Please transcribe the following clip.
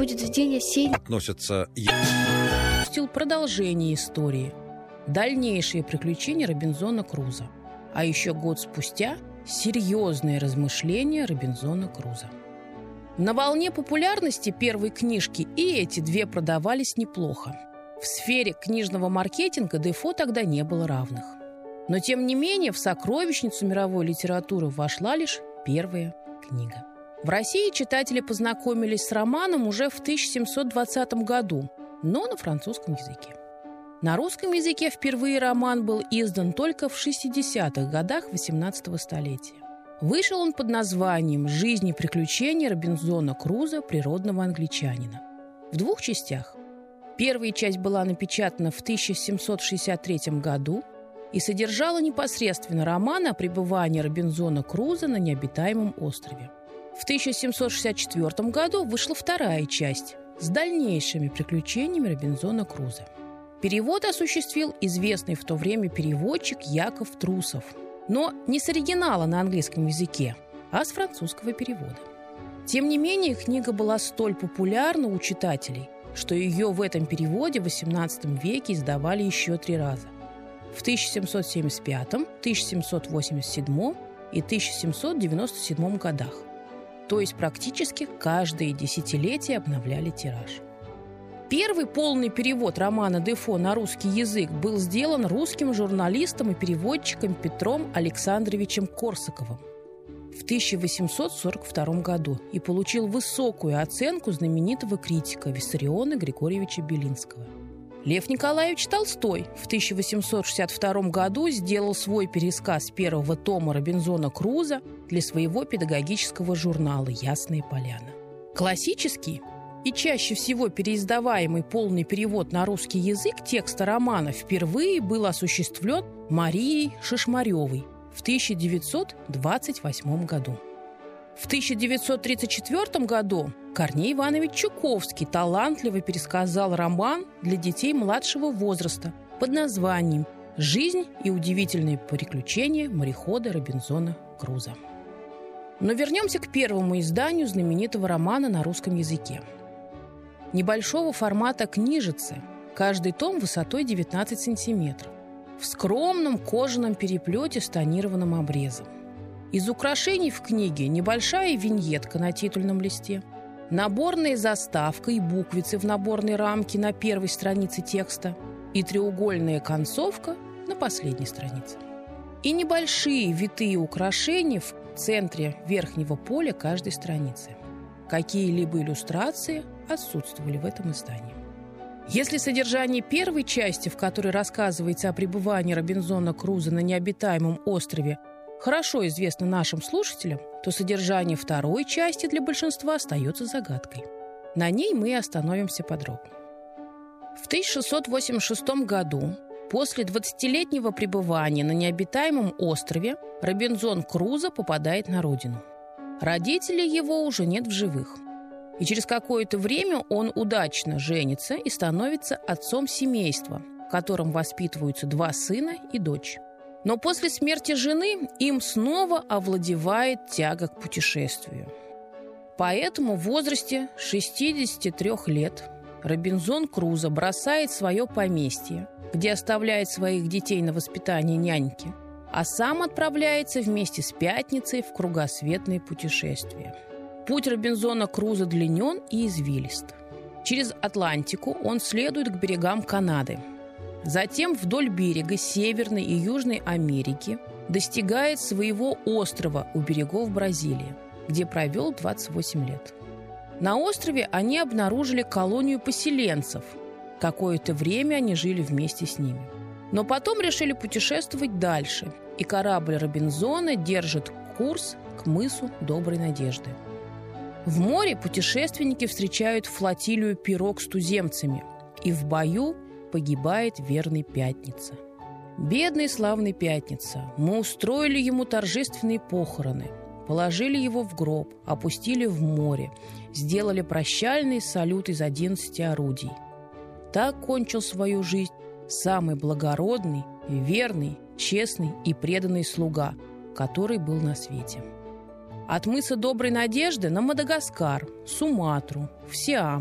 будет в день осенний. Относятся... Продолжение истории. Дальнейшие приключения Робинзона Крузо. А еще год спустя серьезные размышления Робинзона Крузо. На волне популярности первой книжки и эти две продавались неплохо. В сфере книжного маркетинга Дефо тогда не было равных. Но, тем не менее, в сокровищницу мировой литературы вошла лишь первая книга. В России читатели познакомились с романом уже в 1720 году, но на французском языке. На русском языке впервые роман был издан только в 60-х годах XVIII столетия. Вышел он под названием «Жизнь и приключения Робинзона Крузо, природного англичанина». В двух частях. Первая часть была напечатана в 1763 году и содержала непосредственно роман о пребывании Робинзона Крузо на необитаемом острове. В 1764 году вышла вторая часть с дальнейшими приключениями Робинзона Крузо. Перевод осуществил известный в то время переводчик Яков Трусов, но не с оригинала на английском языке, а с французского перевода. Тем не менее, книга была столь популярна у читателей, что ее в этом переводе в XVIII веке издавали еще 3 раза. В 1775, 1787 и 1797 годах. То есть практически каждые десятилетия обновляли тираж. Первый полный перевод романа Дефо на русский язык был сделан русским журналистом и переводчиком Петром Александровичем Корсаковым в 1842 году и получил высокую оценку знаменитого критика Виссариона Григорьевича Белинского. Лев Николаевич Толстой в 1862 году сделал свой пересказ первого тома Робинзона Крузо для своего педагогического журнала «Ясная поляна». Классический и чаще всего переиздаваемый полный перевод на русский язык текста романа впервые был осуществлен Марией Шишмаревой в 1928 году. В 1934 году Корней Иванович Чуковский талантливо пересказал роман для детей младшего возраста под названием «Жизнь и удивительные приключения морехода Робинзона Крузо». Но вернемся к первому изданию знаменитого романа на русском языке. Небольшого формата книжицы, каждый том высотой 19 сантиметров, в скромном кожаном переплете с тонированным обрезом. Из украшений в книге небольшая виньетка на титульном листе, наборная заставка и буквицы в наборной рамке на первой странице текста и треугольная концовка на последней странице. И небольшие витые украшения в центре верхнего поля каждой страницы. Какие-либо иллюстрации отсутствовали в этом издании. Если содержание первой части, в которой рассказывается о пребывании Робинзона Крузо на необитаемом острове, хорошо известно нашим слушателям, то содержание второй части для большинства остается загадкой. На ней мы и остановимся подробно. В 1686 году, после 20-летнего пребывания на необитаемом острове, Робинзон Крузо попадает на родину. Родителей его уже нет в живых. И через какое-то время он удачно женится и становится отцом семейства, в котором воспитываются 2 сына и дочь. Но после смерти жены им снова овладевает тяга к путешествию. Поэтому в возрасте 63 лет Робинзон Крузо бросает свое поместье, где оставляет своих детей на воспитание няньки, а сам отправляется вместе с Пятницей в кругосветное путешествие. Путь Робинзона Крузо длинен и извилист. Через Атлантику он следует к берегам Канады. Затем вдоль берега Северной и Южной Америки достигает своего острова у берегов Бразилии, где провел 28 лет. На острове они обнаружили колонию поселенцев. Какое-то время они жили вместе с ними. Но потом решили путешествовать дальше, и корабль Робинзона держит курс к мысу Доброй Надежды. В море путешественники встречают флотилию пирог с туземцами, и в бою погибает верный Пятница. Бедный славный Пятница, мы устроили ему торжественные похороны, положили его в гроб, опустили в море, сделали прощальный салют из 11 орудий. Так кончил свою жизнь самый благородный, верный, честный и преданный слуга, который был на свете. От мыса Доброй Надежды на Мадагаскар, Суматру, в Сиам,